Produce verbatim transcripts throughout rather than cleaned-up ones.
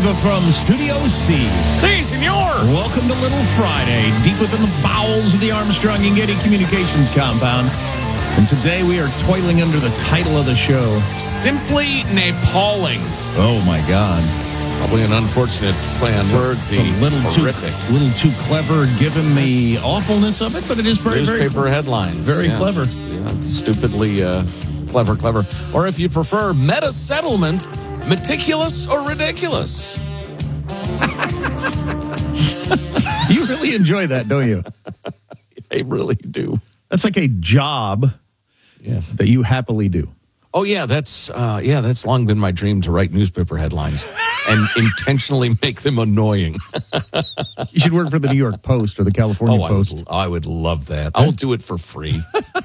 live from Studio C. Si, senor. Welcome to Little Friday, deep within the bowels of the Armstrong and Getty Communications compound. And today we are toiling under the title of the show. Simply Nepalling. Oh, my God. Probably an unfortunate play on words. It's a little horrific. too, little too clever given the awfulness of it, but it is very, very Newspaper headlines. Very yes. clever. Yeah, stupidly uh, clever, clever. Or if you prefer, meta settlement, meticulous or ridiculous. You really enjoy that, don't you? I really do. That's like a job yes. that you happily do. Oh, yeah, that's uh, yeah, that's long been my dream to write newspaper headlines and intentionally make them annoying. You should work for the New York Post or the California oh, Post. I would, I would love that. I'll do it for free.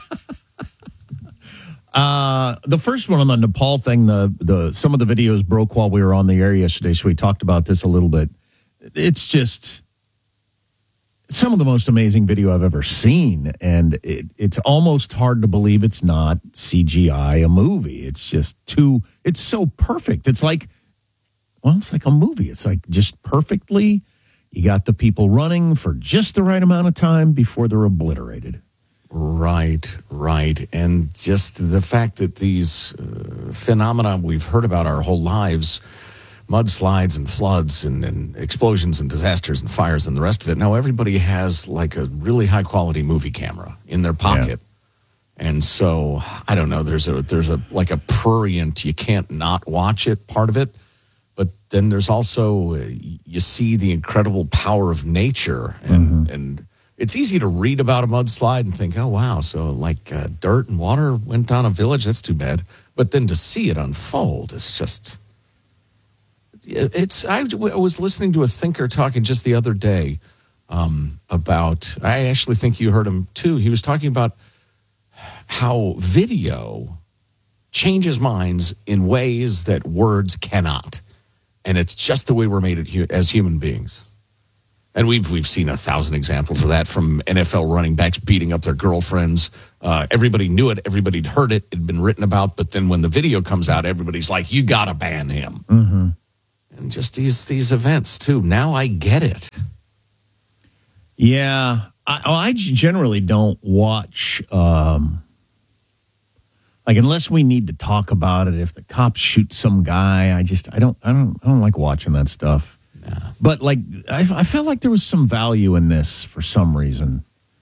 uh, the first one on the Nepal thing, the the some of the videos broke while we were on the air yesterday, so we talked about this a little bit. It's just some of the most amazing video I've ever seen, and it, it's almost hard to believe it's not C G I, a movie. It's just too, it's so perfect. It's like, well, it's like a movie. It's like just perfectly, you got the people running for just the right amount of time before they're obliterated. Right, right. And just the fact that these uh, phenomena we've heard about our whole lives, mudslides and floods and, and explosions and disasters and fires and the rest of it. Now everybody has like a really high quality movie camera in their pocket. Yeah. And so, I don't know, there's a there's a like a prurient, you can't not watch it part of it. But then there's also, uh, you see the incredible power of nature. And, mm-hmm. and it's easy to read about a mudslide and think, oh, wow, so like uh, dirt and water went down a village, that's too bad. But then to see it unfold is just... It's. I was listening to a thinker talking just the other day um, about. I actually think you heard him too. He was talking about how video changes minds in ways that words cannot, and it's just the way we're made it as human beings. And we've we've seen a thousand examples of that, from N F L running backs beating up their girlfriends. Uh, everybody knew it. Everybody'd heard it. It'd been written about. But then when the video comes out, everybody's like, "You got to ban him." Mm-hmm. And just these these events, too. Now I get it. Yeah. I, I generally don't watch, um, like, unless we need to talk about it. If the cops shoot some guy, I just, I don't, I don't, I don't like watching that stuff. Yeah. But, like, I, I felt like there was some value in this for some reason.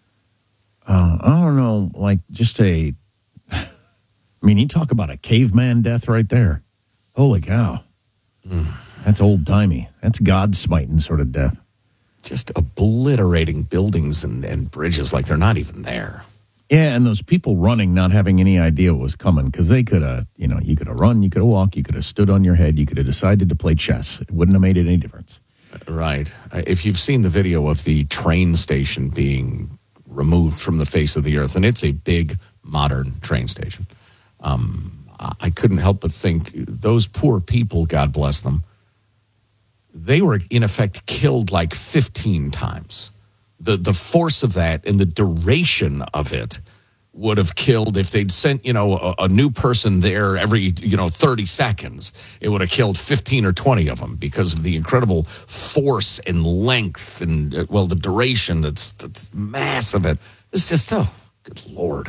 Uh, I don't know, like, just a, I mean, you talk about a caveman death right there. Holy cow. Mm. That's old-timey. That's God-smiting sort of death. Just obliterating buildings and, and bridges like they're not even there. Yeah, and those people running, not having any idea what was coming, because they could have, you know, you could have run, you could have walked, you could have stood on your head, you could have decided to play chess. It wouldn't have made any difference. Right. If you've seen the video of the train station being removed from the face of the earth, and it's a big, modern train station, um, I couldn't help but think, those poor people, God bless them, they were, in effect, killed like fifteen times. The the force of that and the duration of it would have killed, if they'd sent, you know, a, a new person there every, you know, thirty seconds, it would have killed fifteen or twenty of them because of the incredible force and length and, uh, well, the duration, that's, that's mass of it. It's just, oh, good Lord.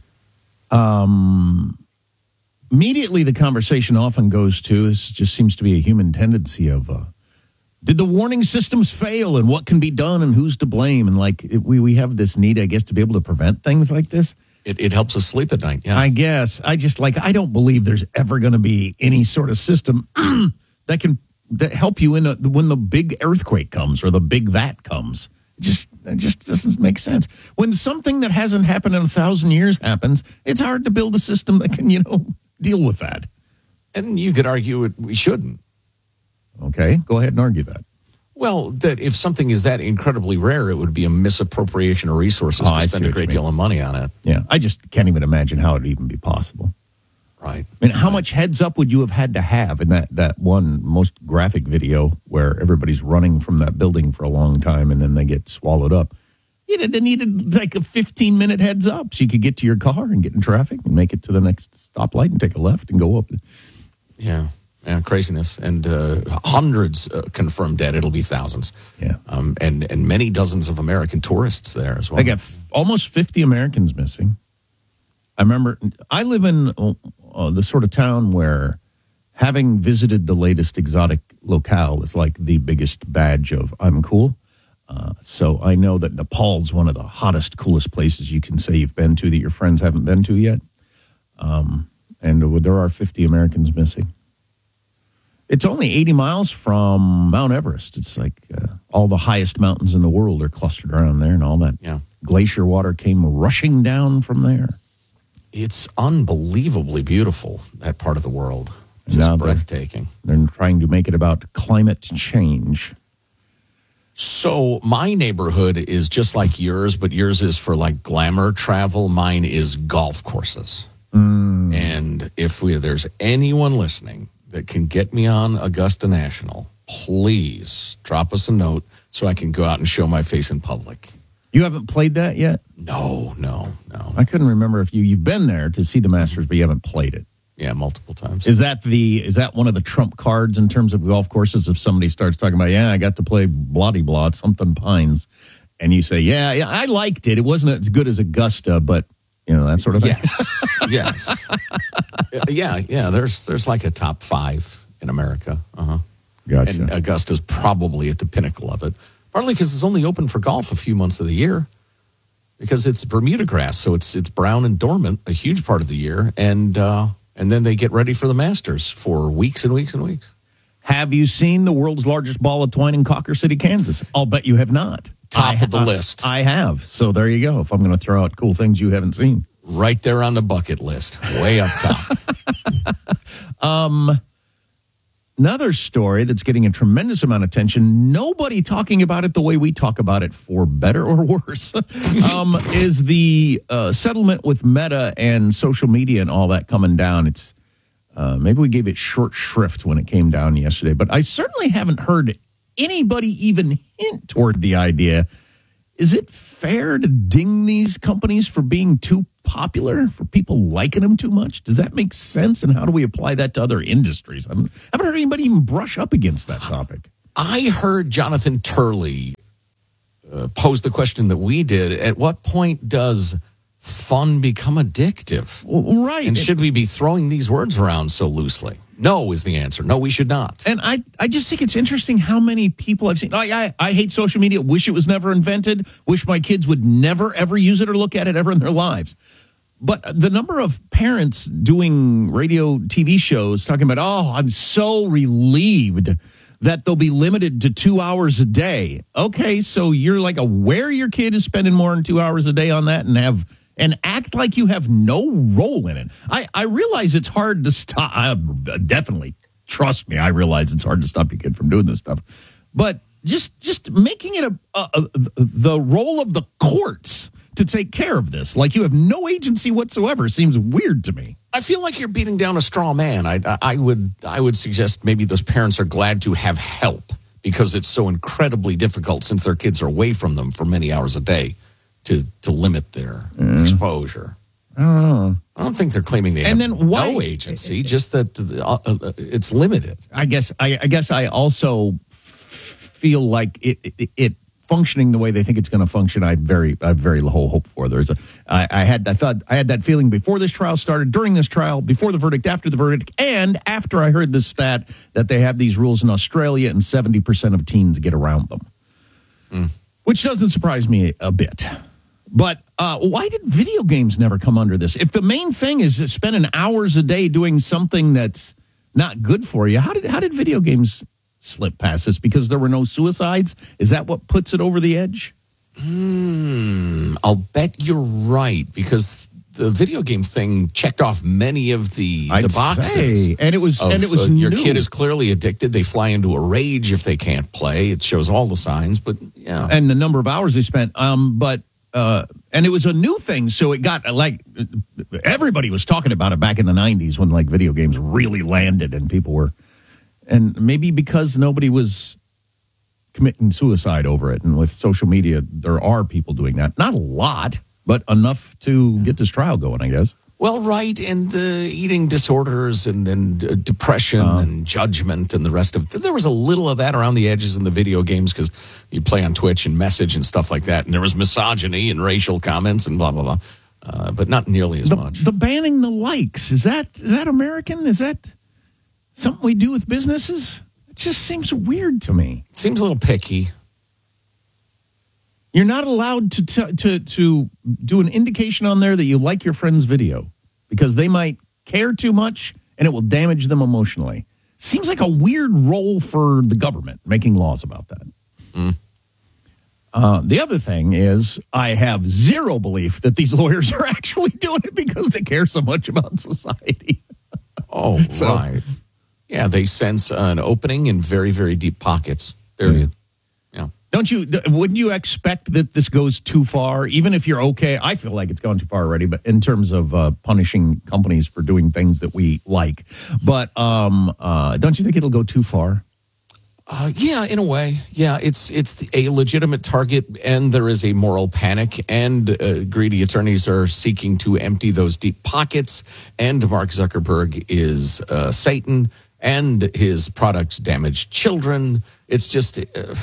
Um... Immediately, the conversation often goes to, this just seems to be a human tendency of, uh, did the warning systems fail, and what can be done, and who's to blame? And like it, we we have this need, I guess, to be able to prevent things like this. It, it helps us sleep at night, yeah. I guess. I just, like, I don't believe there's ever going to be any sort of system that can that help you in a, when the big earthquake comes or the big that comes. It just, it just doesn't make sense. When something that hasn't happened in a thousand years happens, it's hard to build a system that can, you know, deal with that. And you could argue it, we shouldn't. Okay, go ahead and argue that. Well, that if something is that incredibly rare, it would be a misappropriation of resources oh, to spend a great deal of money on it. Yeah, I just can't even imagine how it would even be possible. Right. I mean, how much heads up would you have had to have in that, that one most graphic video where everybody's running from that building for a long time and then they get swallowed up? You needed like a fifteen-minute heads up so you could get to your car and get in traffic and make it to the next stoplight and take a left and go up. Yeah. Yeah, craziness. And uh, hundreds uh, confirmed dead. It'll be thousands. Yeah. Um, and, and many dozens of American tourists there as well. I got f- almost fifty Americans missing. I remember, I live in uh, the sort of town where having visited the latest exotic locale is like the biggest badge of I'm cool. Uh, so I know that Nepal's one of the hottest, coolest places you can say you've been to that your friends haven't been to yet. Um, and there are fifty Americans missing. It's only eighty miles from Mount Everest. It's like uh, all the highest mountains in the world are clustered around there, and all that yeah. glacier water came rushing down from there. It's unbelievably beautiful, that part of the world. Just now breathtaking. They're, they're trying to make it about climate change. So my neighborhood is just like yours, but yours is for like glamour travel. Mine is golf courses. Mm. And if we, there's anyone listening that can get me on Augusta National, please drop us a note so I can go out and show my face in public. You haven't played that yet? No, no, no. I couldn't remember if you you've been there to see the Masters, but you haven't played it. Yeah, multiple times. Is that the is that one of the trump cards in terms of golf courses? If somebody starts talking about, yeah, I got to play Bloody Blah, something Pines, and you say, yeah, yeah, I liked it. It wasn't as good as Augusta, but you know that sort of thing. Yes, yes, yeah, yeah. There's there's like a top five in America. Uh huh. Gotcha. And Augusta's probably at the pinnacle of it. Partly because it's only open for golf a few months of the year, because it's Bermuda grass, so it's it's brown and dormant a huge part of the year, and uh, and then they get ready for the Masters for weeks and weeks and weeks. Have you seen the world's largest ball of twine in Cawker City, Kansas? I'll bet you have not. Top I, of the I, list. I have. So there you go. If I'm going to throw out cool things you haven't seen, right there on the bucket list, way up top. um. Another story that's getting a tremendous amount of attention, nobody talking about it the way we talk about it, for better or worse, um, is the uh, settlement with Meta and social media and all that coming down. It's uh, maybe we gave it short shrift when it came down yesterday, but I certainly haven't heard anybody even hint toward the idea. Is it fair to ding these companies for being too popular, for people liking them too much? Does that make sense? And how do we apply that to other industries? I haven't heard anybody even brush up against that topic. I heard Jonathan Turley uh, pose the question that we did. At what point does fun become addictive? Well, right. And should we be throwing these words around so loosely? No is the answer. No, we should not. And I, I just think it's interesting how many people I've seen. I, I, I hate social media. Wish it was never invented. Wish my kids would never, ever use it or look at it ever in their lives. But the number of parents doing radio T V shows talking about, oh, I'm so relieved that they'll be limited to two hours a day. Okay, so you're like aware your kid is spending more than two hours a day on that and have and act like you have no role in it. I, I realize it's hard to stop. I, definitely, trust me, I realize it's hard to stop your kid from doing this stuff. But just just making it a, a, a the role of the courts to take care of this, like you have no agency whatsoever, seems weird to me. I feel like you're beating down a straw man. I, I would I would suggest maybe those parents are glad to have help because it's so incredibly difficult since their kids are away from them for many hours a day to to limit their mm. exposure. I don't know. I don't think they're claiming they and have then why, no agency, just that uh, uh, it's limited. I guess I, I guess I also feel like it, it, it functioning the way they think it's going to function. I very I have very low hope for. There's a I, I had I thought I had that feeling before this trial started, during this trial, before the verdict, after the verdict, and after I heard this stat that they have these rules in Australia and seventy percent of teens get around them, mm. which doesn't surprise me a bit. But uh, why did video games never come under this? If the main thing is spending hours a day doing something that's not good for you, how did how did video games slip past this? Because there were no suicides? Is that what puts it over the edge? Hmm, I'll bet you're right, because the video game thing checked off many of the, I'd the boxes. Say. And it was of, and it was uh, your new. kid is clearly addicted. They fly into a rage if they can't play. It shows all the signs, but yeah. And the number of hours they spent. Um, but uh, and it was a new thing, so it got like everybody was talking about it back in the nineties when like video games really landed and people were. And maybe because nobody was committing suicide over it. And with social media, there are people doing that. Not a lot, but enough to get this trial going, I guess. Well, right, and the eating disorders and, and uh, depression uh, and judgment and the rest of it. There was a little of that around the edges in the video games because you play on Twitch and message and stuff like that. And there was misogyny and racial comments and blah, blah, blah. Uh, but not nearly as the, much. The banning the likes, is that is that American? Is that something we do with businesses? It just seems weird to me. It seems a little picky. You're not allowed to t- to to do an indication on there that you like your friend's video because they might care too much and it will damage them emotionally. Seems like a weird role for the government making laws about that. Mm. Uh, the other thing is I have zero belief that these lawyers are actually doing it because they care so much about society. Oh, so, right. Yeah, they sense an opening in very, very deep pockets. Period. Mm. Yeah. Don't you, wouldn't you expect that this goes too far, even if you're okay? I feel like it's gone too far already, but in terms of uh, punishing companies for doing things that we like. But um, uh, don't you think it'll go too far? Uh, yeah, in a way. Yeah, it's it's a legitimate target, and there is a moral panic, and uh, greedy attorneys are seeking to empty those deep pockets, and Mark Zuckerberg is uh, Satan, and his products damage children. It's just... Uh,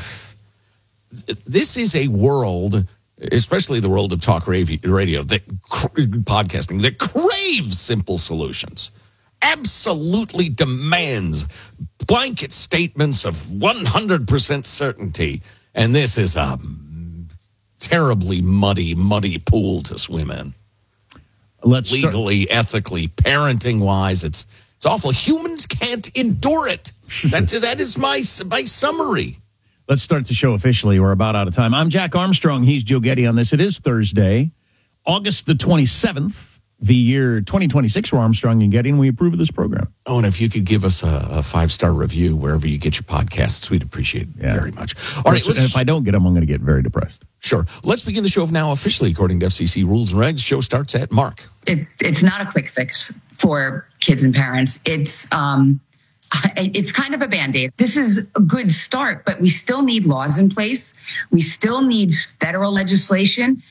This is a world, especially the world of talk radio, that podcasting, that craves simple solutions, absolutely demands blanket statements of one hundred percent certainty. And this is a terribly muddy, muddy pool to swim in. Let's Legally, start- ethically, parenting-wise, it's it's awful. Humans can't endure it. That, that is my my summary. Let's start the show officially. We're about out of time. I'm Jack Armstrong. He's Joe Getty on this. It is Thursday, August the twenty-seventh, the year twenty twenty-six. We're Armstrong and Getty, and we approve of this program. Oh, and if you could give us a, a five-star review wherever you get your podcasts, we'd appreciate it yeah. very much. All right, let's, and if I don't get them, I'm going to get very depressed. Sure. Let's begin the show now officially, according to F C C rules and regs. Show starts at Mark. It, it's not a quick fix for kids and parents. It's... um. It's kind of a Band-Aid. This is a good start, but we still need laws in place. We still need federal legislation.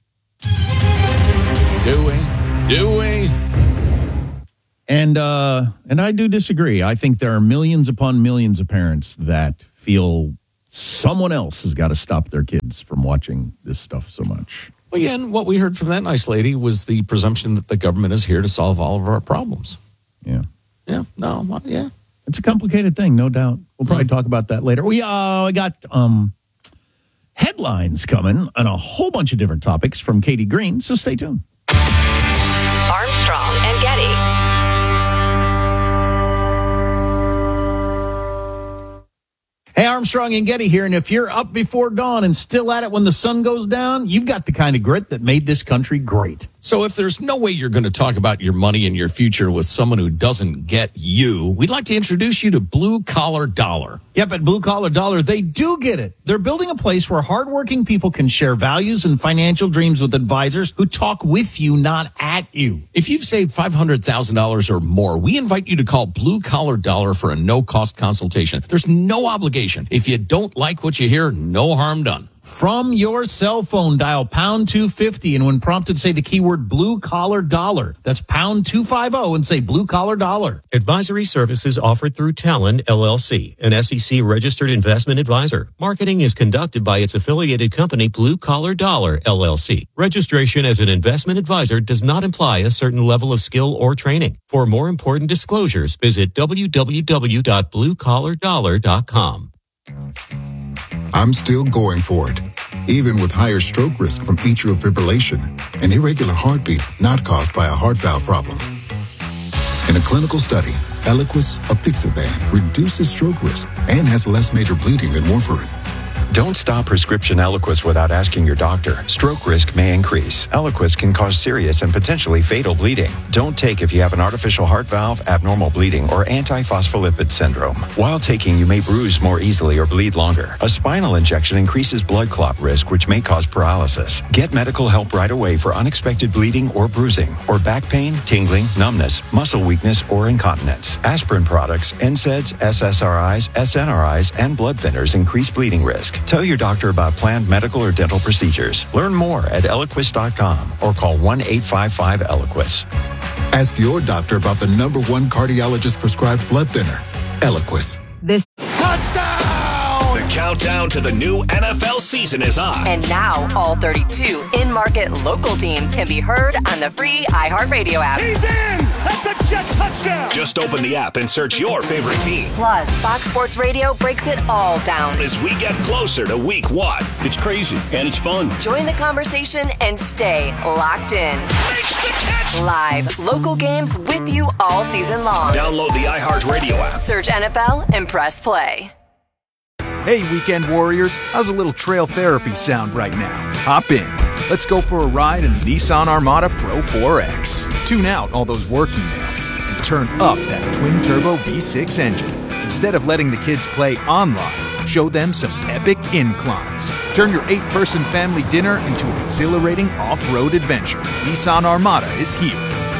Do we? Do we? And uh, and I do disagree. I think there are millions upon millions of parents that feel someone else has got to stop their kids from watching this stuff so much. Well, yeah, and what we heard from that nice lady was the presumption that the government is here to solve all of our problems. Yeah. Yeah. No. Well, yeah. It's a complicated thing, no doubt. We'll probably mm. talk about that later. We uh, got um, headlines coming on a whole bunch of different topics from Katie Green, so stay tuned. Armstrong and Getty. Hey, Armstrong and Getty here, and if you're up before dawn and still at it when the sun goes down, you've got the kind of grit that made this country great. So if there's no way you're going to talk about your money and your future with someone who doesn't get you, we'd like to introduce you to Blue Collar Dollar. Yep, at Blue Collar Dollar, they do get it. They're building a place where hardworking people can share values and financial dreams with advisors who talk with you, not at you. If you've saved five hundred thousand dollars or more, we invite you to call Blue Collar Dollar for a no-cost consultation. There's no obligation. If you don't like what you hear, no harm done. From your cell phone, dial pound two fifty, and when prompted, say the keyword Blue Collar Dollar. That's pound two fifty and say Blue Collar Dollar. Advisory services offered through Talon, L L C, an S E C-registered investment advisor. Marketing is conducted by its affiliated company, Blue Collar Dollar, L L C. Registration as an investment advisor does not imply a certain level of skill or training. For more important disclosures, visit w w w dot blue collar dollar dot com. I'm still going for it, even with higher stroke risk from atrial fibrillation, an irregular heartbeat not caused by a heart valve problem. In a clinical study, Eliquis apixaban reduces stroke risk and has less major bleeding than warfarin. Don't stop prescription Eliquis without asking your doctor. Stroke risk may increase. Eliquis can cause serious and potentially fatal bleeding. Don't take if you have an artificial heart valve, abnormal bleeding, or antiphospholipid syndrome. While taking, you may bruise more easily or bleed longer. A spinal injection increases blood clot risk, which may cause paralysis. Get medical help right away for unexpected bleeding or bruising, or back pain, tingling, numbness, muscle weakness, or incontinence. Aspirin products, N SAIDs, S S R Is, S N R Is, and blood thinners increase bleeding risk. Tell your doctor about planned medical or dental procedures. Learn more at Eliquis dot com or call one eight five five Eliquis. Ask your doctor about the number one cardiologist prescribed blood thinner, Eliquis. This The countdown to the new N F L season is on. And now all thirty-two in-market local teams can be heard on the free iHeartRadio app. He's in! That's a jet touchdown! Just open the app and search your favorite team. Plus, Fox Sports Radio breaks it all down as we get closer to week one. It's crazy and it's fun. Join the conversation and stay locked in. Makes the catch! Live, local games with you all season long. Download the iHeartRadio app. Search N F L and press play. Hey, weekend warriors, how's a little trail therapy sound right now? Hop in. Let's go for a ride in the Nissan Armada Pro four X. Tune out all those work emails and turn up that twin-turbo V six engine. Instead of letting the kids play online, show them some epic inclines. Turn your eight-person family dinner into an exhilarating off-road adventure. Nissan Armada is here.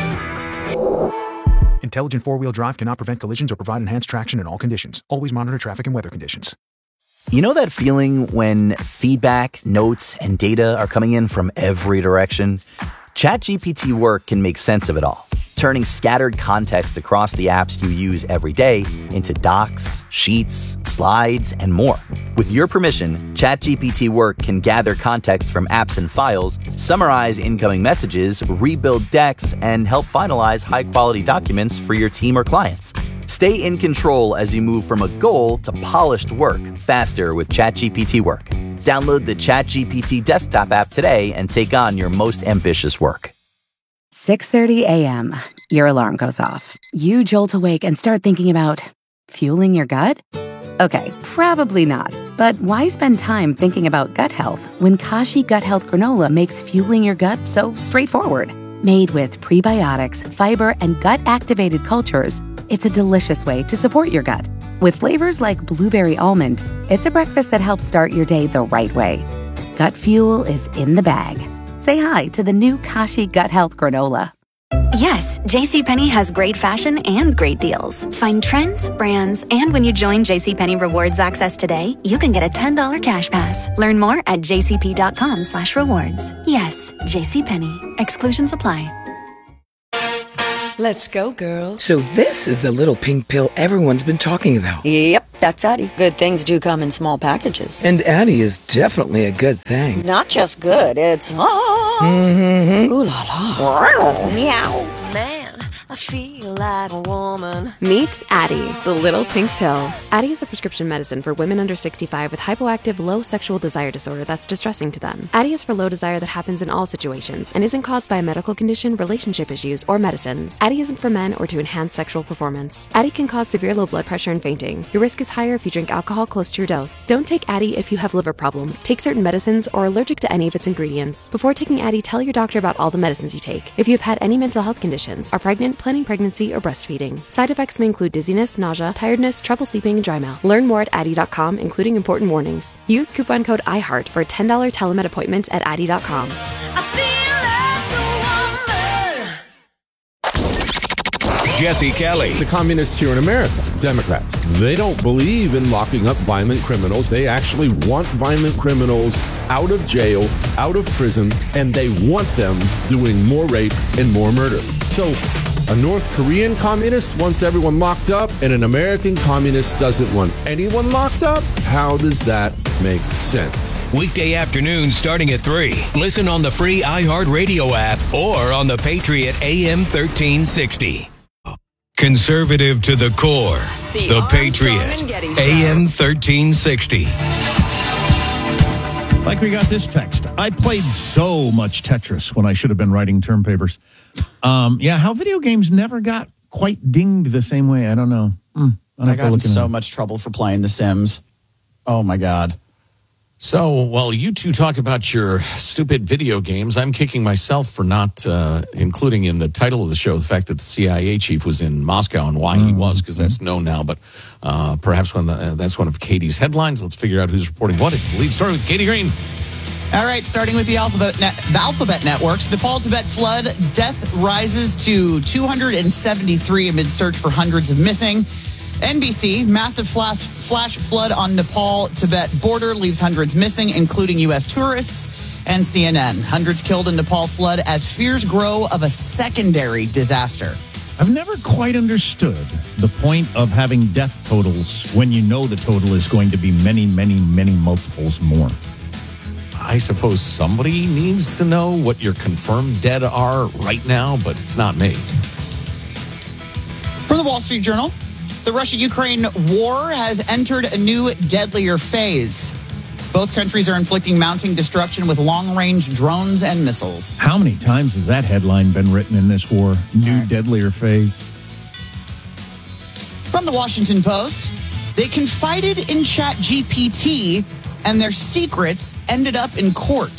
Intelligent four-wheel drive cannot prevent collisions or provide enhanced traction in all conditions. Always monitor traffic and weather conditions. You know that feeling when feedback, notes, and data are coming in from every direction? ChatGPT Work can make sense of it all, turning scattered context across the apps you use every day into docs, sheets, slides, and more. With your permission, ChatGPT Work can gather context from apps and files, summarize incoming messages, rebuild decks, and help finalize high-quality documents for your team or clients. Stay in control as you move from a goal to polished work faster with ChatGPT Work. Download the ChatGPT desktop app today and take on your most ambitious work. six thirty a.m. Your alarm goes off. You jolt awake and start thinking about fueling your gut? Okay, probably not. But why spend time thinking about gut health when Kashi Gut Health Granola makes fueling your gut so straightforward? Made with prebiotics, fiber, and gut-activated cultures, it's a delicious way to support your gut. With flavors like blueberry almond, it's a breakfast that helps start your day the right way. Gut fuel is in the bag. Say hi to the new Kashi Gut Health Granola. Yes, JCPenney has great fashion and great deals. Find trends, brands, and when you join JCPenney Rewards Access today, you can get a ten dollars cash pass. Learn more at jcp.com slash rewards. Yes, JCPenney. Exclusions apply. Let's go, girls. So this is the little pink pill everyone's been talking about. Yep, that's Addie. Good things do come in small packages. And Addie is definitely a good thing. Not just good, it's... Ah, mm-hmm. Ooh la la. Meow. Man, I feel like a woman. Meet Addie, the little pink pill. Addie is a prescription medicine for women under sixty-five with hypoactive low sexual desire disorder that's distressing to them. Addie is for low desire that happens in all situations and isn't caused by a medical condition, relationship issues, or medicines. Addie isn't for men or to enhance sexual performance. Addie can cause severe low blood pressure and fainting. Your risk is higher if you drink alcohol close to your dose. Don't take Addie if you have liver problems, take certain medicines, or are allergic to any of its ingredients. Before taking Addie, tell your doctor about all the medicines you take. If you have had any mental health conditions, are pregnant, planning pregnancy, or breastfeeding. Side effects may include dizziness, nausea, tiredness, trouble sleeping, and dry mouth. Learn more at Addie dot com, including important warnings. Use coupon code iHeart for a ten dollars telemed appointment at Addie dot com. Jesse Kelly. The communists here in America, Democrats, they don't believe in locking up violent criminals. They actually want violent criminals out of jail, out of prison, and they want them doing more rape and more murder. So a North Korean communist wants everyone locked up, and an American communist doesn't want anyone locked up? How does that make sense? Weekday afternoon starting at three. Listen on the free iHeartRadio app or on the Patriot A M thirteen sixty. Conservative to the core. The, the Patriot A M thirteen sixty. Like we got this text. I played so much Tetris when I should have been writing term papers. Um, yeah, how video games never got quite dinged the same way. I don't know. Mm, I got in so much trouble for playing The Sims. Oh, my God. So while you two talk about your stupid video games, I'm kicking myself for not uh, including in the title of the show the fact that the C I A chief was in Moscow and why mm-hmm. he was, because that's known now. But uh, perhaps when the, uh, that's one of Katie's headlines. Let's figure out who's reporting what. It's the lead story with Katie Green. All right, starting with the Alphabet, net, the Alphabet Networks. Nepal Tibet flood, death rises to two hundred seventy-three amid search for hundreds of missing. N B C, massive flash, flash flood on Nepal-Tibet border leaves hundreds missing, including U S tourists. And C N N, hundreds killed in Nepal flood as fears grow of a secondary disaster. I've never quite understood the point of having death totals when you know the total is going to be many, many, many multiples more. I suppose somebody needs to know what your confirmed dead are right now, but it's not me. From the Wall Street Journal, the Russia-Ukraine war has entered a new, deadlier phase. Both countries are inflicting mounting destruction with long-range drones and missiles. How many times has that headline been written in this war? New, deadlier phase. From the Washington Post, they confided in ChatGPT and their secrets ended up in court.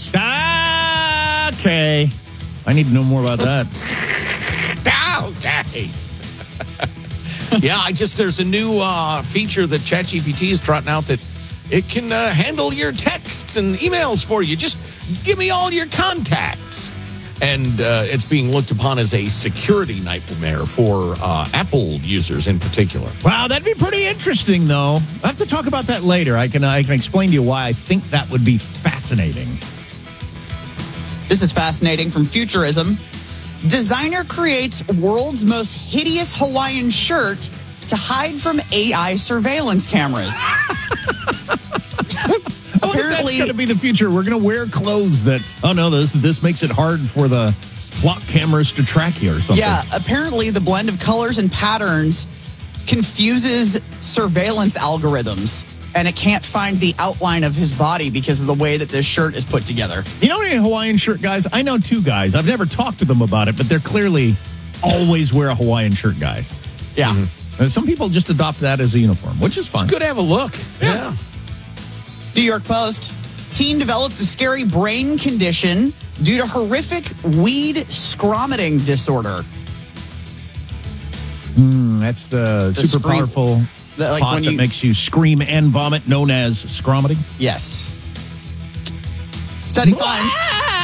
Okay. I need to know more about that. Okay. Yeah, I just, there's a new uh, feature that ChatGPT is trotting out that it can uh, handle your texts and emails for you. Just give me all your contacts. And uh, it's being looked upon as a security nightmare for uh, Apple users in particular. Wow, that'd be pretty interesting, though. I'll have to talk about that later. I can I can explain to you why I think that would be fascinating. This is fascinating from Futurism. Designer creates world's most hideous Hawaiian shirt to hide from A I surveillance cameras. Apparently, that's going to be the future. We're going to wear clothes that, oh no, this this makes it hard for the flock cameras to track you or something. Yeah, apparently the blend of colors and patterns confuses surveillance algorithms, and it can't find the outline of his body because of the way that this shirt is put together. You know any Hawaiian shirt guys? I know two guys. I've never talked to them about it, but they're clearly always wear a Hawaiian shirt guys. Yeah. Mm-hmm. And some people just adopt that as a uniform, which is fun. It's good to have a look. Yeah. yeah. New York Post. Teen develops a scary brain condition due to horrific weed scromiting disorder. Mm, that's the, the super scream, powerful the, like pot when you, that makes you scream and vomit, known as scromiting. Yes. Study finds.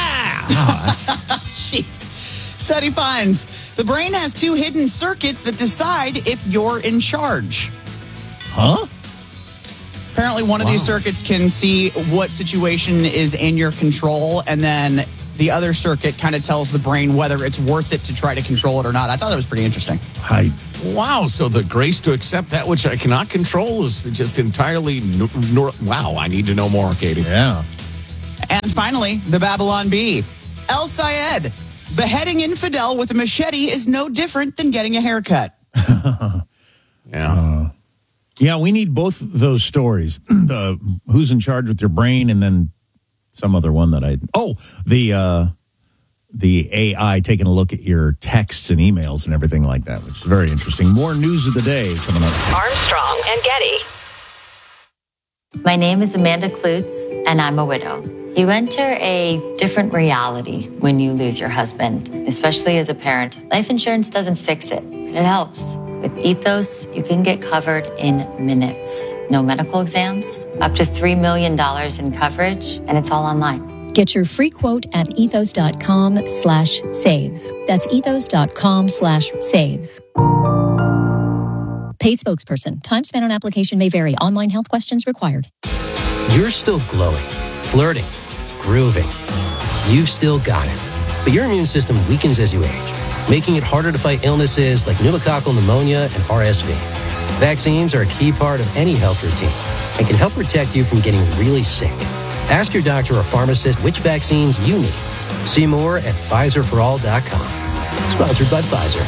Jeez. Study finds the brain has two hidden circuits that decide if you're in charge. Huh? Apparently, one wow. of these circuits can see what situation is in your control, and then the other circuit kind of tells the brain whether it's worth it to try to control it or not. I thought that was pretty interesting. Hi. Wow, so the grace to accept that which I cannot control is just entirely... N- n- wow, I need to know more, Katie. Yeah. And finally, the Babylon Bee. El Sayed, beheading infidel with a machete is no different than getting a haircut. yeah. Uh, yeah, we need both those stories. The who's in charge with your brain, and then some other one that I... Oh, the uh, the A I taking a look at your texts and emails and everything like that, which is very interesting. More news of the day coming up. Armstrong and Getty. My name is Amanda Klutz, and I'm a widow. You enter a different reality when you lose your husband, especially as a parent. Life insurance doesn't fix it, but it helps. With Ethos, you can get covered in minutes. No medical exams, up to three million dollars in coverage, and it's all online. Get your free quote at ethos.com slash save. That's ethos.com slash save. Paid spokesperson. Time spent on application may vary. Online health questions required. You're still glowing, flirting, grooving. You've still got it. But your immune system weakens as you age, making it harder to fight illnesses like pneumococcal pneumonia and R S V. Vaccines are a key part of any health routine and can help protect you from getting really sick. Ask your doctor or pharmacist which vaccines you need. See more at Pfizer for all dot com. Sponsored by Pfizer.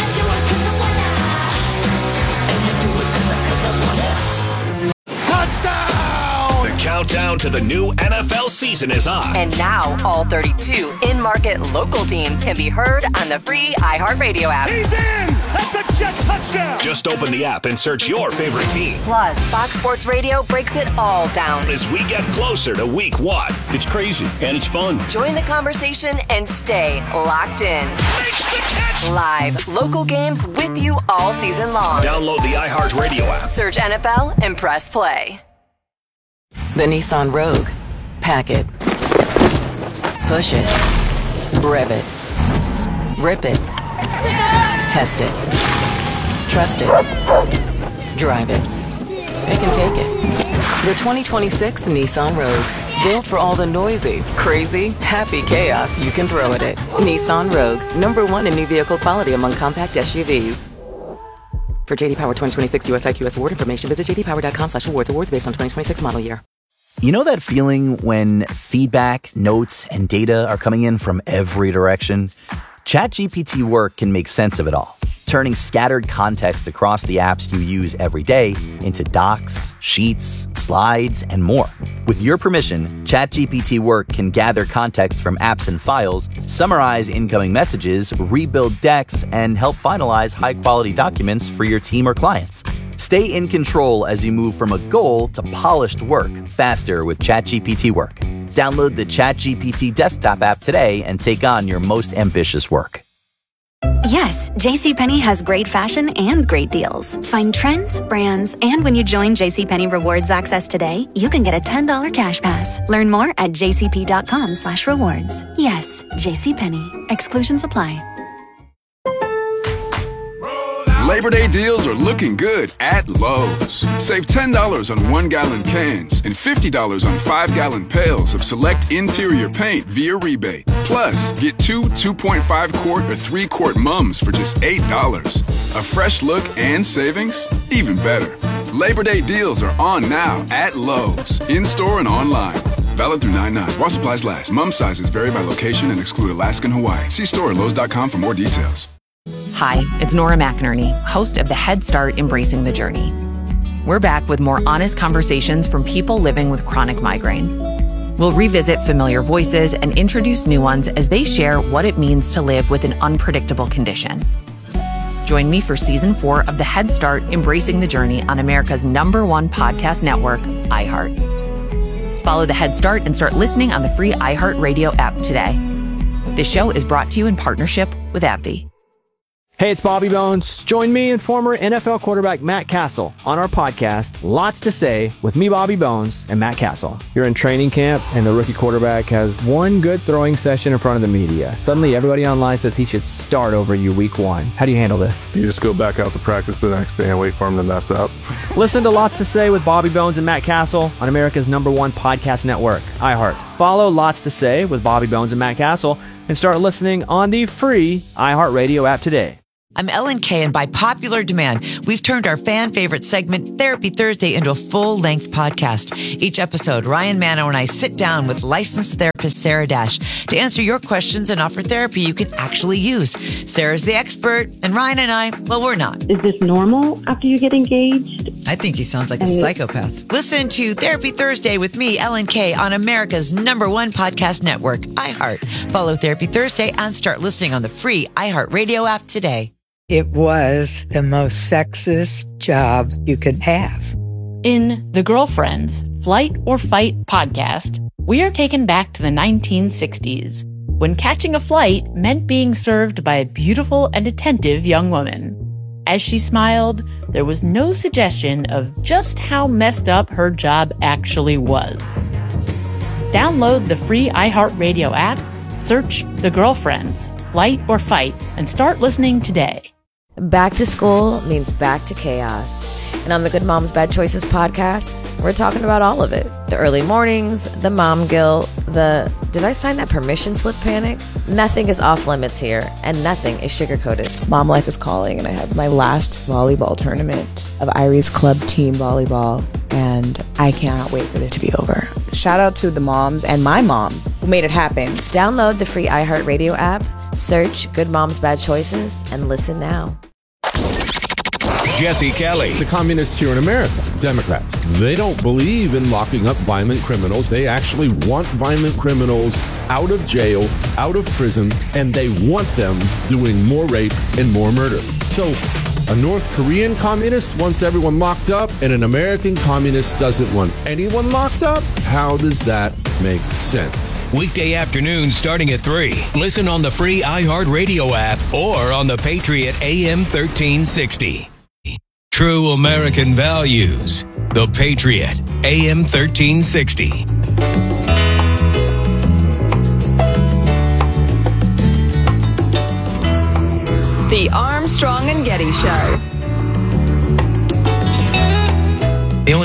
Countdown to the new N F L season is on. And now, all thirty-two in-market local teams can be heard on the free iHeartRadio app. He's in! That's a jet touchdown! Just open the app and search your favorite team. Plus, Fox Sports Radio breaks it all down as we get closer to week one. It's crazy, and it's fun. Join the conversation and stay locked in. Makes the catch! Live, local games with you all season long. Download the iHeartRadio app. Search N F L and press play. The Nissan Rogue. Pack it. Push it. Rev it. Rip it. Test it. Trust it. drive it. They can take it. The twenty twenty-six Nissan Rogue. Built for all the noisy, crazy, happy chaos you can throw at it. Nissan Rogue, number one in new vehicle quality among compact S U Vs. For J D Power twenty twenty-six U S I Q S award information, visit j d power dot com slash awards. Awards based on twenty twenty-six model year. You know that feeling when feedback, notes, and data are coming in from every direction? ChatGPT Work can make sense of it all, turning scattered context across the apps you use every day into docs, sheets, slides, and more. With your permission, ChatGPT Work can gather context from apps and files, summarize incoming messages, rebuild decks, and help finalize high-quality documents for your team or clients. Stay in control as you move from a goal to polished work faster with ChatGPT Work. Download the ChatGPT desktop app today and take on your most ambitious work. Yes, JCPenney has great fashion and great deals. Find trends, brands, and when you join JCPenney Rewards Access today, you can get a ten dollars cash pass. Learn more at jcp.com slash rewards. Yes, JCPenney. Exclusions apply. Labor Day deals are looking good at Lowe's. Save ten dollars on one-gallon cans and fifty dollars on five-gallon pails of select interior paint via rebate. Plus, get two two point five quart or three quart mums for just eight dollars. A fresh look and savings? Even better. Labor Day deals are on now at Lowe's, in-store and online. Valid through nine nine. While supplies last. Mum sizes vary by location and exclude Alaska and Hawaii. See store at lowes dot com for more details. Hi, it's Nora McInerney, host of the Head Start Embracing the Journey. We're back with more honest conversations from people living with chronic migraine. We'll revisit familiar voices and introduce new ones as they share what it means to live with an unpredictable condition. Join me for season four of the Head Start Embracing the Journey on America's number one podcast network, iHeart. Follow the Head Start and start listening on the free iHeartRadio app today. This show is brought to you in partnership with AbbVie. Hey, it's Bobby Bones. Join me and former N F L quarterback Matt Castle on our podcast, Lots to Say, with me, Bobby Bones, and Matt Castle. You're in training camp, and the rookie quarterback has one good throwing session in front of the media. Suddenly, everybody online says he should start over you week one. How do you handle this? You just go back out to practice the next day and wait for him to mess up. Listen to Lots to Say with Bobby Bones and Matt Castle on America's number one podcast network, iHeart. Follow Lots to Say with Bobby Bones and Matt Castle and start listening on the free iHeartRadio app today. I'm Ellen Kay, and by popular demand, we've turned our fan favorite segment, Therapy Thursday, into a full-length podcast. Each episode, Ryan Mano and I sit down with licensed therapist Sarah Dash to answer your questions and offer therapy you can actually use. Sarah's the expert, and Ryan and I, well, we're not. Is this normal after you get engaged? I think he sounds like a psychopath. Listen to Therapy Thursday with me, Ellen Kay, on America's number one podcast network, iHeart. Follow Therapy Thursday and start listening on the free iHeartRadio app today. It was the most sexist job you could have. In The Girlfriends, Flight or Fight podcast, we are taken back to the nineteen sixties, when catching a flight meant being served by a beautiful and attentive young woman. As she smiled, there was no suggestion of just how messed up her job actually was. Download the free iHeartRadio app, search The Girlfriends, Flight or Fight, and start listening today. Back to school means back to chaos. And on the Good Moms Bad Choices podcast, we're talking about all of it. The early mornings, the mom guilt, the did I sign that permission slip panic? Nothing is off limits here, and nothing is sugar-coated. Mom life is calling, and I have my last volleyball tournament of Irie's Club Team Volleyball, and I cannot wait for it to be over. Shout out to the moms and my mom who made it happen. Download the free iHeartRadio app, search Good Moms Bad Choices, and listen now. Jesse Kelly. The communists here in America, Democrats, they don't believe in locking up violent criminals. They actually want violent criminals out of jail, out of prison, and they want them doing more rape and more murder. So a North Korean communist wants everyone locked up, and an American communist doesn't want anyone locked up? How does that make sense? Weekday afternoons starting at three. Listen on the free iHeartRadio app or on the Patriot A M thirteen sixty. True American values. The Patriot A M thirteen sixty. The Armstrong and Getty Show.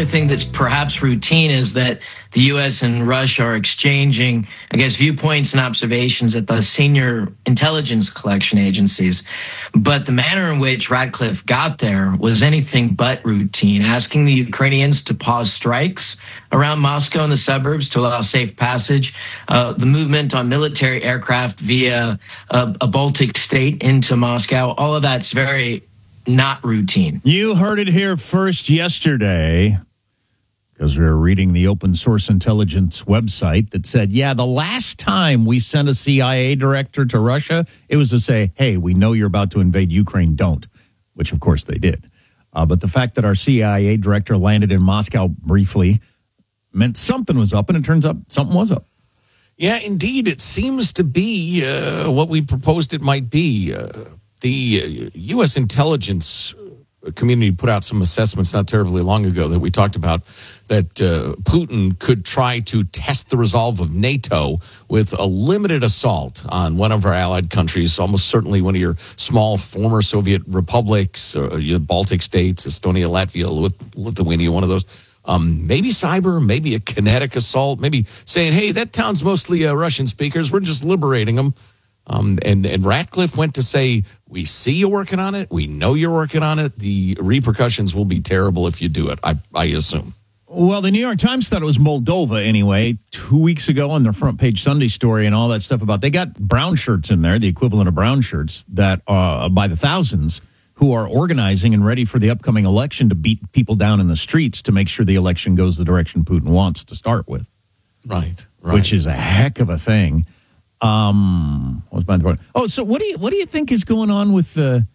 only thing that's perhaps routine is that the U S and Russia are exchanging, I guess, viewpoints and observations at the senior intelligence collection agencies. But the manner in which Ratcliffe got there was anything but routine, asking the Ukrainians to pause strikes around Moscow and the suburbs to allow safe passage, uh, the movement on military aircraft via a, a Baltic state into Moscow. All of that's very not routine. You heard it here first yesterday, because we were reading the open source intelligence website that said, yeah, the last time we sent a C I A director to Russia, it was to say, hey, we know you're about to invade Ukraine, don't, which of course they did. Uh, but the fact that our C I A director landed in Moscow briefly meant something was up, and it turns out something was up. Yeah, indeed. It seems to be uh, what we proposed it might be. Uh, the U S intelligence community put out some assessments not terribly long ago that we talked about, that uh, Putin could try to test the resolve of NATO with a limited assault on one of our allied countries, almost certainly one of your small former Soviet republics, or your Baltic states, Estonia, Latvia, Lithuania, one of those. Um, maybe cyber, maybe a kinetic assault, maybe saying, hey, that town's mostly uh, Russian speakers, we're just liberating them. Um, and, and Ratcliffe went to say, we see you working on it. We know you're working on it. The repercussions will be terrible if you do it, I, I assume. Well, the New York Times thought it was Moldova anyway, two weeks ago on their front page Sunday story and all that stuff about, they got brown shirts in there, the equivalent of brown shirts, that uh, by the thousands, who are organizing and ready for the upcoming election to beat people down in the streets to make sure the election goes the direction Putin wants to start with. Right, right. Which is a heck of a thing. Um, what was my point? Oh, so what do you what do you think is going on with the?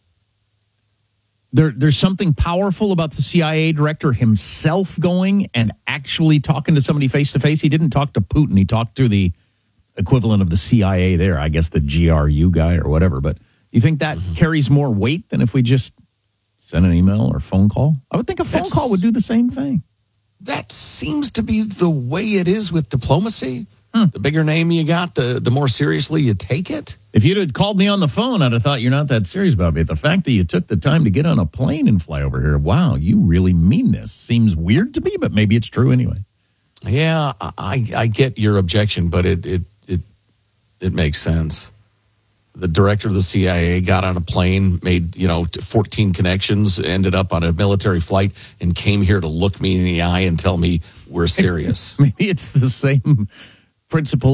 There, there's something powerful about the C I A director himself going and actually talking to somebody face to face. He didn't talk to Putin. He talked to the equivalent of the C I A there, I guess the G R U guy or whatever. But you think that mm-hmm. carries more weight than if we just send an email or phone call? I would think a phone That's, call would do the same thing. That seems to be the way it is with diplomacy. Hmm. The bigger name you got, the, the more seriously you take it. If you'd had called me on the phone, I'd have thought you're not that serious about me. The fact that you took the time to get on a plane and fly over here, wow, you really mean this. Seems weird to me, but maybe it's true anyway. Yeah, I, I get your objection, but it, it it it makes sense. The director of the C I A got on a plane, made, you know, fourteen connections, ended up on a military flight, and came here to look me in the eye and tell me we're serious. Maybe it's the same principle